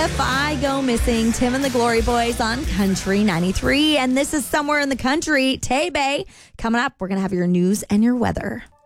If I Go Missing, Tim and the Glory Boys on Country 93. And this is Somewhere in the Country. Tay Bay. Coming up, we're going to have your news and your weather.